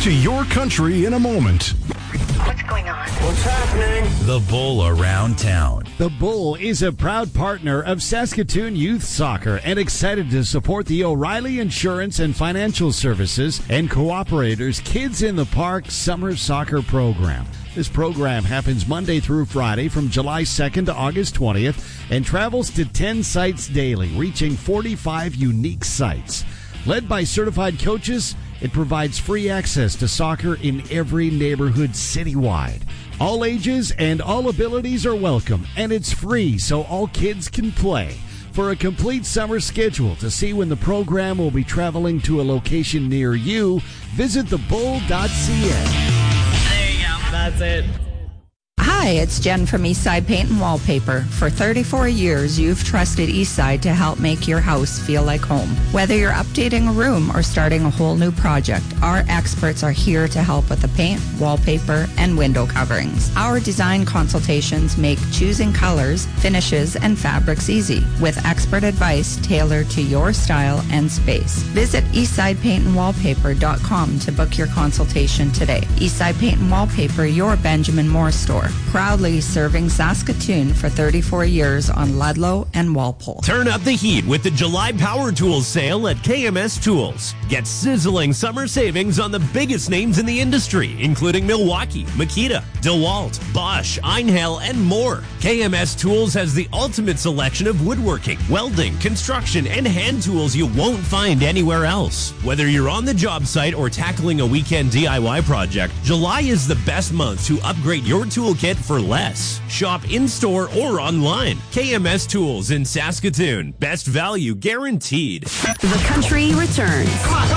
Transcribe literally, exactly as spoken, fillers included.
to your country in a moment. What's going on? What's happening? The Bull Around Town. The Bull is a proud partner of Saskatoon Youth Soccer and excited to support the O'Reilly Insurance and Financial Services and Cooperators Kids in the Park Summer Soccer Program. This program happens Monday through Friday from July second to August twentieth and travels to ten sites daily, reaching forty-five unique sites. Led by certified coaches, it provides free access to soccer in every neighborhood citywide. All ages and all abilities are welcome, and it's free so all kids can play. For a complete summer schedule to see when the program will be traveling to a location near you, visit the bull dot c a. There you go. That's it. Hi, it's Jen from Eastside Paint and Wallpaper. For thirty-four years, you've trusted Eastside to help make your house feel like home. Whether you're updating a room or starting a whole new project, our experts are here to help with the paint, wallpaper, and window coverings. Our design consultations make choosing colors, finishes, and fabrics easy, with expert advice tailored to your style and space. Visit eastside paint and wallpaper dot com to book your consultation today. Eastside Paint and Wallpaper, your Benjamin Moore store. Proudly serving Saskatoon for thirty-four years on Ludlow and Walpole. Turn up the heat with the July Power Tools sale at K M S Tools. Get sizzling summer savings on the biggest names in the industry, including Milwaukee, Makita, DeWalt, Bosch, Einhell, and more. K M S Tools has the ultimate selection of woodworking, welding, construction, and hand tools you won't find anywhere else. Whether you're on the job site or tackling a weekend D I Y project, July is the best month to upgrade your toolkit for less. Shop in-store or online. K M S Tools in Saskatoon. Best value guaranteed. The country returns.